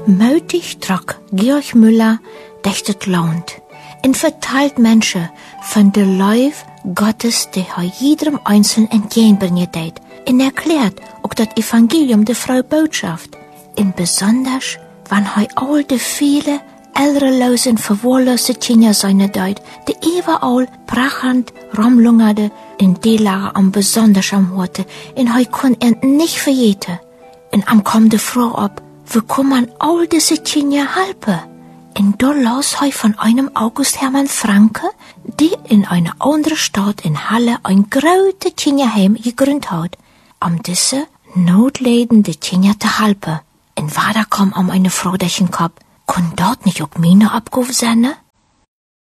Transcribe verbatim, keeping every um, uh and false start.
Mutig trok Georg Müller durch das Land und verteilt Menschen von der Liebe Gottes, die er jedem Einzelnen entgegenbringen hat, und erklärt auch das Evangelium der Frau Botschaft. Und besonders, wenn er all die viele älterlose und verwahrloste Kinder seine deut, die überall prachend rumlungerte, in die lagen am besonders am Horte, und er kon er nicht vergeten. Und am kom de Frau ab, wie kann man all diese Kinder helfen? Und da las er von einem August Hermann Franke, die in einer anderen Stadt in Halle ein großes Kinderheim gegründet hat, um diese notleidende Kinder zu helfen. Und weiter kam um eine Frau durch den Kopf, kann dort nicht auch meine Abgabe sein?